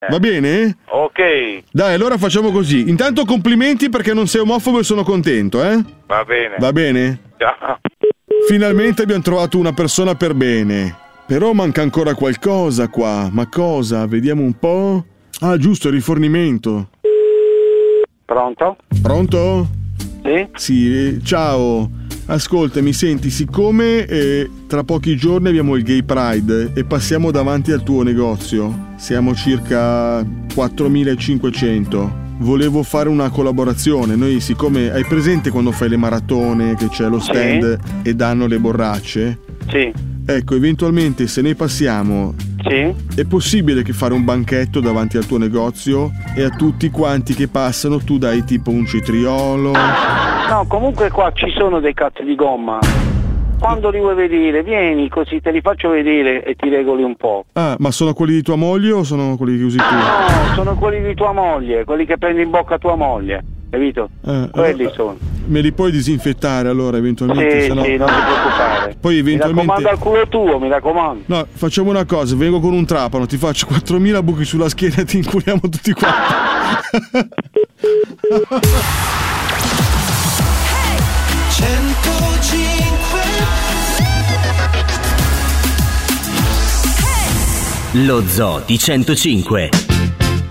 Va bene? Ok. Dai, allora facciamo così. Intanto complimenti perché non sei omofobo e sono contento, eh? Va bene. Va bene? Ciao. Finalmente abbiamo trovato una persona per bene. Però manca ancora qualcosa qua. Ma cosa? Vediamo un po'. Ah, giusto, il rifornimento. Pronto? Pronto? Sì? Sì, ciao. Ascolta, mi senti, siccome tra pochi giorni abbiamo il Gay Pride e passiamo davanti al tuo negozio, siamo circa 4.500. Volevo fare una collaborazione. Noi, siccome hai presente quando fai le maratone che c'è lo stand e danno le borracce? Sì. Ecco, eventualmente se ne passiamo, Sì? è possibile che fare un banchetto davanti al tuo negozio e a tutti quanti che passano tu dai tipo un cetriolo? No, comunque qua ci sono dei cazzi di gomma. Quando li vuoi vedere, vieni così te li faccio vedere e ti regoli un po'. Ah, ma sono quelli di tua moglie o sono quelli che usi tu? No, sono quelli di tua moglie, quelli che prendi in bocca tua moglie, capito? Quelli sono. Me li puoi disinfettare allora eventualmente? Sì, sennò... sì, non ti preoccupare. Poi eventualmente... Mi raccomando al culo tuo, mi raccomando. No, facciamo una cosa, vengo con un trapano, ti faccio 4.000 buchi sulla schiena e ti inculiamo tutti quanti. 105. Lo Zoo di 105.